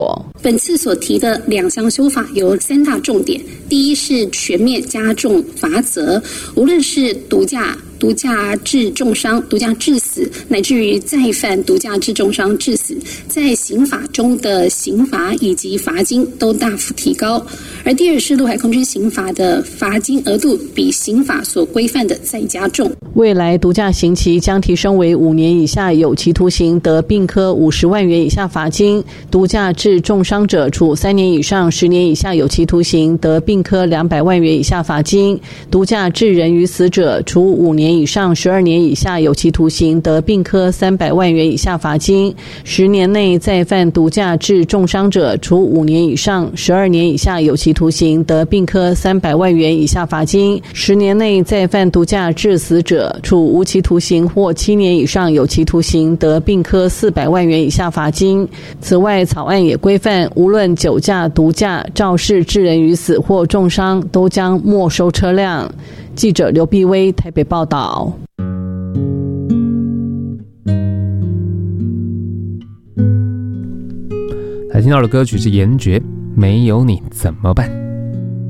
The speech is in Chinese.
本次所提的2项修法有3大重点，第一是全面加重罚则，无论是毒驾致重伤、毒驾致死，乃至于再犯毒驾致重伤致死，在刑法中的刑罚以及罚金都大幅提高。而第二是陆海空军刑法的罚金额度比刑法所规范的再加重。 未来毒驾刑期将提升为5年以下有期徒刑得并科50万元以下罚金，毒驾致重伤者处3年以上10年以下有期徒刑得并科200万元以下罚金，毒驾致人于死者处5年以上12年以下有期徒刑得并科300万元以下罚金，10年内再犯毒驾致重伤者处5年以上12年以下有期徒刑得并科300万元以下罚金，10年内再犯毒驾致死者处无期徒刑或7年以上有期徒刑得并科400万元以下罚金。此外，草案也规范，无论酒驾、毒驾、肇事致人于死或重伤，都将没收车辆。记者刘碧薇台北报道。 来听到的歌曲是严爵，没有你怎么办。